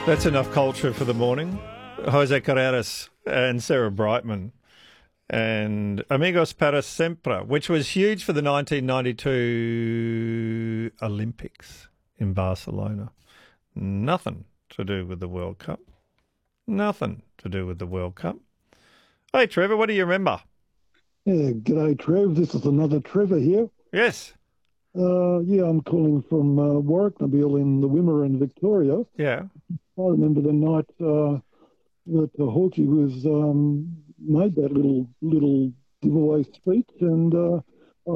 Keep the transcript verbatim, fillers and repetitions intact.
That's enough culture for the morning. Jose Carreras and Sarah Brightman and Amigos para Sempre, which was huge for the nineteen ninety-two Olympics in Barcelona. Nothing to do with the World Cup. Nothing to do with the World Cup. Hey, Trevor, what do you remember? Yeah, g'day, Trev. This is another Trevor here. Yes. Uh, yeah, I'm calling from uh, Warwicknabeal in the Wimmera in Victoria. Yeah. I remember the night uh, that uh, Hawkeye was um, made that little little giveaway speech, and uh,